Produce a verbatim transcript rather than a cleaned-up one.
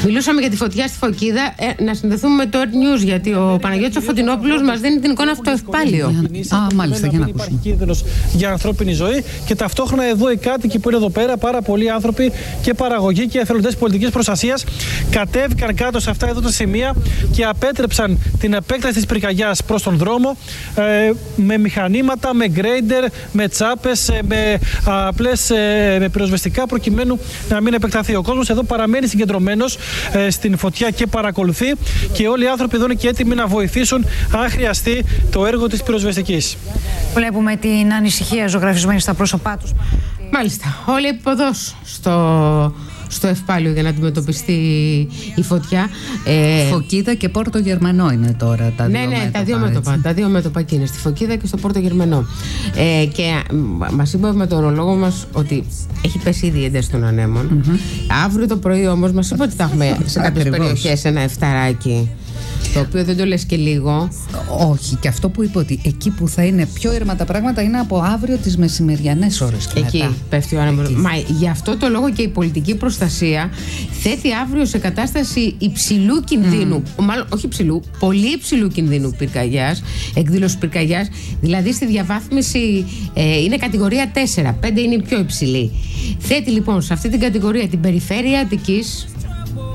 Μιλούσαμε για τη φωτιά στη Φωκίδα. Ε, να συνδεθούμε με το Earth News, γιατί ο Παναγιώτης ο Φωτεινόπουλος μας δίνει την εικόνα από το Ευπάλιο. Α, μάλιστα, για να ακούσουμε. Υπάρχει κίνδυνος για ανθρώπινη ζωή και ταυτόχρονα εδώ οι κάτοικοι που είναι εδώ πέρα, πάρα πολλοί άνθρωποι και παραγωγοί και εθελοντές πολιτικής προστασίας, κατέβηκαν κάτω σε αυτά εδώ τα σημεία και απέτρεψαν την επέκταση της πυρκαγιάς προς τον δρόμο ε, με μηχανήματα, με γκρέιντερ, με τσάπες, με απλές με πυροσβεστικά, προκειμένου να μην επεκταθεί. Ο κόσμος εδώ παραμένει συγκεντρωμένος ε, στην φωτιά και παρακολουθεί, και όλοι οι άνθρωποι εδώ είναι και έτοιμοι να βοηθήσουν αν χρειαστεί το έργο της πυροσβεστικής. Βλέπουμε την ανησυχία ζωγραφισμένη στα πρόσωπά τους. Μάλιστα. Όλοι εποδός στο, στο Ευπάλιο για να αντιμετωπιστεί η φωτιά. Ε, Φωκίδα και Πόρτο Γερμανό είναι τώρα τα ναι, δύο ναι, μέτωπα. τα δύο μέτωπα. Τα δύο μέτωπα εκεί είναι, στη Φωκίδα και στο Πόρτο Γερμανό. Ε, και μας είπε ο μετεωρολόγο μας ότι έχει πέσει ήδη η ένταση των ανέμων. Mm-hmm. Αύριο το πρωί όμως μας είπε ότι θα έχουμε σε κάποιες περιοχές ένα εφταράκι. Το οποίο δεν το λες και λίγο. Όχι, και αυτό που είπε ότι εκεί που θα είναι πιο ήρεμα τα πράγματα είναι από αύριο τις μεσημεριανές ώρες. Εκεί μετά πέφτει ο άνεμος. Μα γι' αυτό το λόγο και η πολιτική προστασία θέτει αύριο σε κατάσταση υψηλού κινδύνου. Mm. Μάλλον όχι υψηλού, πολύ υψηλού κινδύνου πυρκαγιάς, εκδήλωση πυρκαγιάς. Δηλαδή στη διαβάθμιση ε, είναι κατηγορία τέσσερα, πέντε είναι η πιο υψηλή. Θέτει λοιπόν σε αυτή την κατηγορία την περιφέρεια Αττικής,